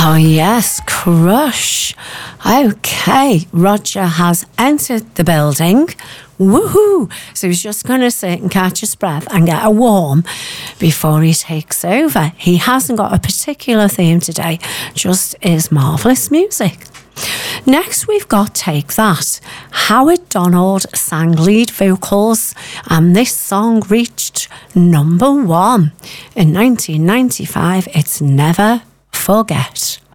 Oh yes, Crush. Okay, Roger has entered the building. Woohoo! So he's just going to sit and catch his breath and get a warm before he takes over. He hasn't got a particular theme today, just his marvellous music. Next, we've got Take That. Howard Donald sang lead vocals, and this song reached number 1. In 1995, it's Never Forget.